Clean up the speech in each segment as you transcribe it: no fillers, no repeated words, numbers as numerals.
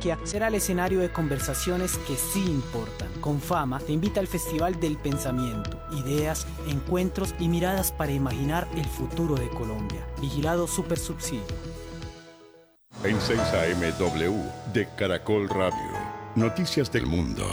Antioquia será el escenario de conversaciones que sí importan. Confama te invita al Festival del Pensamiento, ideas, encuentros y miradas para imaginar el futuro de Colombia. Vigilado Supersubsidio. En 6am de Caracol Radio. Noticias del Mundo.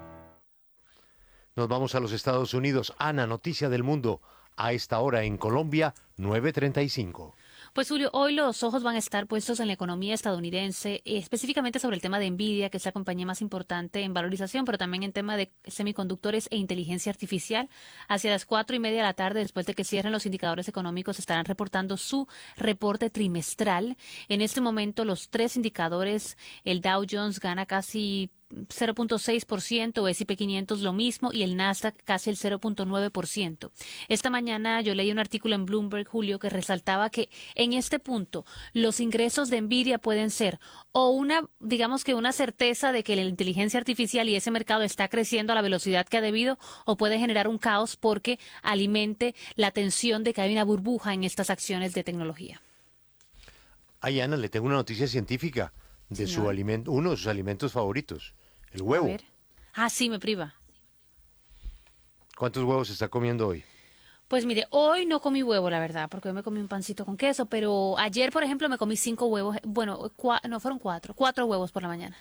Nos vamos a los Estados Unidos. Ana, noticia del mundo. A esta hora en Colombia, 9:35. Pues Julio, hoy los ojos van a estar puestos en la economía estadounidense, específicamente sobre el tema de Nvidia, que es la compañía más importante en valorización, pero también en tema de semiconductores e inteligencia artificial. Hacia las 4:30 de la tarde, después de que cierren los indicadores económicos, estarán reportando su reporte trimestral. En este momento, los tres indicadores, el Dow Jones gana casi 0.6%, S&P 500 lo mismo y el Nasdaq casi el 0.9%. Esta mañana yo leí un artículo en Bloomberg, Julio, que resaltaba que en este punto los ingresos de Nvidia pueden ser o digamos que una certeza de que la inteligencia artificial y ese mercado está creciendo a la velocidad que ha debido, o puede generar un caos porque alimente la tensión de que hay una burbuja en estas acciones de tecnología. Ay, Ana, le tengo una noticia científica de su alimento, uno de sus alimentos favoritos. El huevo. A ver. Sí, me priva. ¿Cuántos huevos está comiendo hoy? Pues mire, hoy no comí huevo, la verdad, porque hoy me comí un pancito con queso, pero ayer, por ejemplo, me comí 5 huevos. Bueno, no, fueron 4. 4 huevos por la mañana.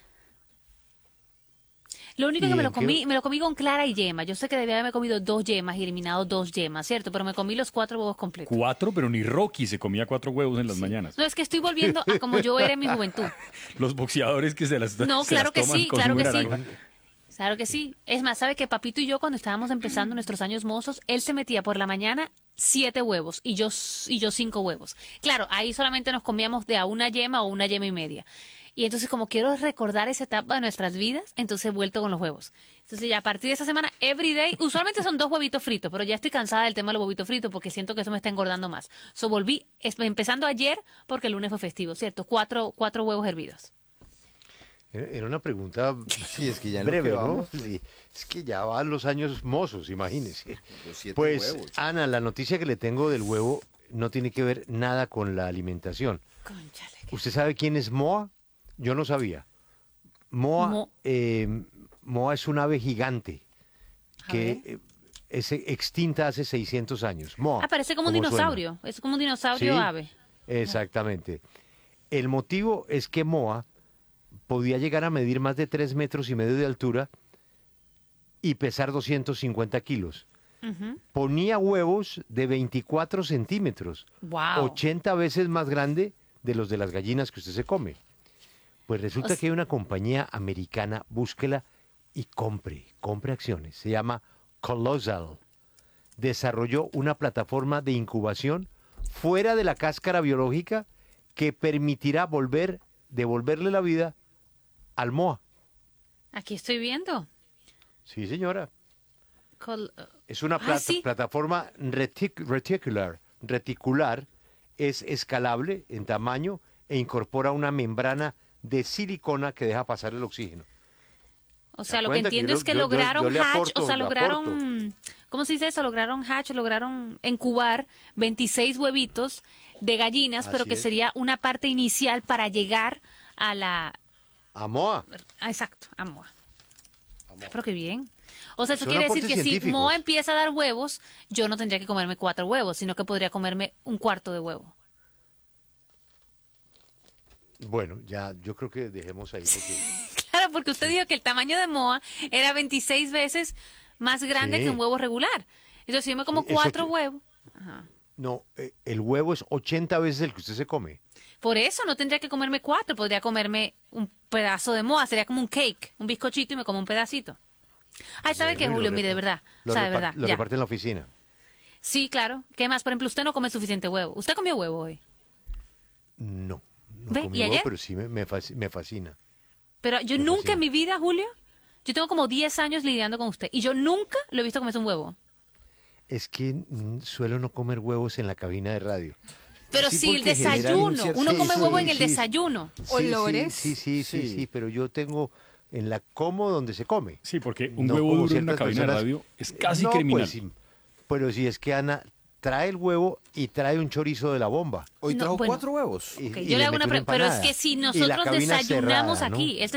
Lo único que me lo comí con clara y yema. Yo sé que debía haberme comido 2 yemas y eliminado 2 yemas, ¿cierto? Pero me comí los 4 huevos completos. 4, pero ni Rocky se comía 4 huevos en las mañanas. No, es que estoy volviendo a como yo era en mi juventud. Los boxeadores que se las No, se claro las que toman sí, con claro zumo que de sí. naranja. Claro que sí. Es más, ¿sabe que Papito y yo cuando estábamos empezando nuestros años mozos, él se metía por la mañana 7 huevos y yo 5 huevos? Claro, ahí solamente nos comíamos de a una yema o una yema y media. Y entonces, como quiero recordar esa etapa de nuestras vidas, entonces he vuelto con los huevos. Entonces ya a partir de esa semana, everyday, usualmente son 2 huevitos fritos, pero ya estoy cansada del tema de los huevitos fritos porque siento que eso me está engordando más. Volví, empezando ayer, porque el lunes fue festivo, ¿cierto? 4 huevos hervidos. Era una pregunta sí, es que ya breve, ¿no? ¿no? Sí, es que ya van los años mozos, imagínese. Los 7 Pues, huevos. Ana, la noticia que le tengo del huevo no tiene que ver nada con la alimentación. Cónchale. ¿Usted sabe quién es Moa? Yo no sabía. Moa es un ave gigante que es extinta hace 600 años. Moa. Parece como un dinosaurio. Suena. Es como un dinosaurio ave. Exactamente. El motivo es que Moa podía llegar a medir más de 3,5 metros de altura y pesar 250 kilos. Ponía huevos de 24 centímetros. Wow. 80 veces más grande de los de las gallinas que usted se come. Pues resulta que hay una compañía americana, búsquela y compre acciones. Se llama Colossal. Desarrolló una plataforma de incubación fuera de la cáscara biológica que permitirá devolverle la vida al Moa. Aquí estoy viendo. Sí, señora. Es una plataforma reticular. Es escalable en tamaño e incorpora una membrana de silicona que deja pasar el oxígeno. O sea, lo que entiendo es que lograron hatch, o sea, lograron, ¿cómo se dice eso? Lograron hatch, lograron incubar 26 huevitos de gallinas, pero que sería una parte inicial para llegar a la... A Moa. Exacto, a Moa. Pero qué bien. O sea, eso quiere decir que si Moa empieza a dar huevos, yo no tendría que comerme 4 huevos, sino que podría comerme 1/4 de huevo. Bueno, ya yo creo que dejemos ahí. Claro, porque usted dijo que el tamaño de Moa era 26 veces más grande que un huevo regular. Entonces, si yo me como 4 huevos... Ajá. No, el huevo es 80 veces el que usted se come. Por eso no tendría que comerme 4, podría comerme un pedazo de Moa, sería como un cake, un bizcochito y me como un pedacito. Ay, ¿sabe qué, Julio? Mire, de verdad, lo reparte en la oficina. Sí, claro. ¿Qué más? Por ejemplo, usted no come suficiente huevo. ¿Usted comió huevo hoy? No ¿Ve? comí ¿Y huevo, ayer? pero sí me fascina. Pero yo nunca en mi vida, Julio, yo tengo como 10 años lidiando con usted y yo nunca lo he visto comerse un huevo. Es que suelo no comer huevos en la cabina de radio. Pero sí, el desayuno. Uno come huevo en el desayuno. ¿Olores? Sí, pero yo tengo en la como donde se come. Sí, porque un huevo duro en una cabina de radio es casi criminal. Pues, pero si es que Ana trae el huevo y trae un chorizo de la bomba. Hoy trajo 4 huevos. Okay, yo le hago una pregunta, pero es que si nosotros desayunamos aquí,